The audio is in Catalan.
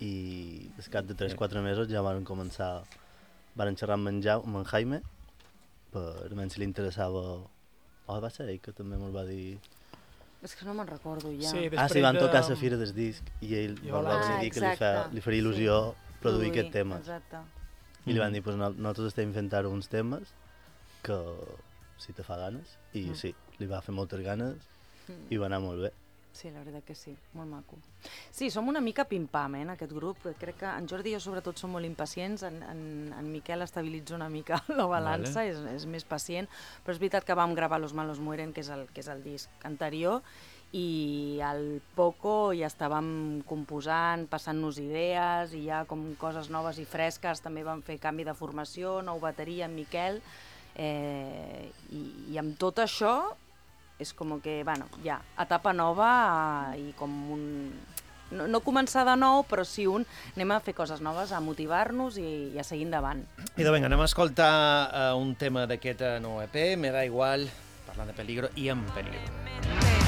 i al cap de 3-4 mesos ja van xerrar amb en Jaime per veure si li interessava. Va ser ell que també me'l va dir. És que no me'n recordo ja. Sí, van tocar a la Fira del Disc i ell va venir a dir que li faria il·lusió produir aquest tema. Exacte. I li van dir, pues, nosaltres estem fent ara uns temes que si te fa ganes, i sí, li va fer moltes ganes i va anar molt bé. Sí, la veritat que sí, molt maco. Sí, som una mica pim-pam, en aquest grup. Crec que en Jordi i jo sobretot som molt impacients, en Miquel estabilitza una mica la balança, és més pacient, però és veritat que vam gravar Los Malos Mueren, que és el disc anterior, i al poco ja estàvem composant, passant-nos idees, i ja com coses noves i fresques, també vam fer canvi de formació, nou bateria amb Miquel, i amb tot això és com que, bueno, ja, etapa nova i com un... No començar de nou, però sí anem a fer coses noves, a motivar-nos i a seguir endavant. Idò, vinga, anem a escoltar un tema d'aquest nou EP, Me da igual, parlant de peligro i en peligro.